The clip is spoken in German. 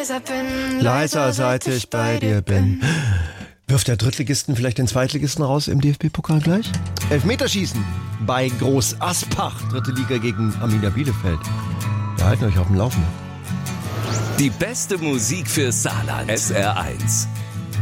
leiser seit ich bei dir bin. Wirft der Drittligisten vielleicht den Zweitligisten raus im DFB-Pokal gleich? Elfmeterschießen bei Groß Aspach, dritte Liga gegen Arminia Bielefeld. Wir halten euch auf dem Laufenden. Die beste Musik für Saarland. SR1.